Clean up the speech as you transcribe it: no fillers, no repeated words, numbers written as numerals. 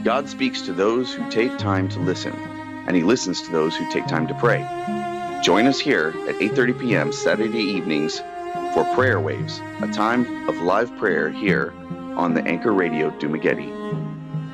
God speaks to those who take time to listen, and He listens to those who take time to pray. Join us here at 8:30 p.m. Saturday evenings for Prayer Waves, a time of live prayer here on the Anchor Radio Dumaguete.